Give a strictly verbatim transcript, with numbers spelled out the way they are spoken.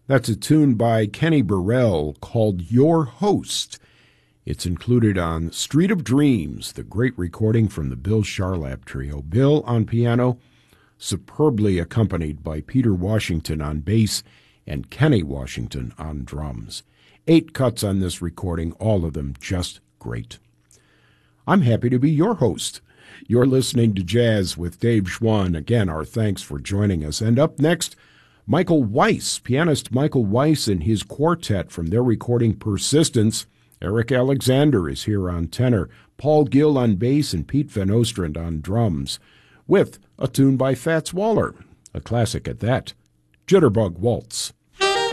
That's a tune by Kenny Burrell called Your Host. It's included on Street of Dreams, the great recording from the Bill Charlap Trio. Bill on piano, superbly accompanied by Peter Washington on bass and Kenny Washington on drums. Eight cuts on this recording, all of them just great. I'm happy to be your host. You're listening to Jazz with Dave Schwann. Again, our thanks for joining us. And up next, Michael Weiss, pianist Michael Weiss and his quartet from their recording Persistence. Eric Alexander is here on tenor, Paul Gill on bass, and Pete Van Ostrand on drums, with a tune by Fats Waller, a classic at that, Jitterbug Waltz.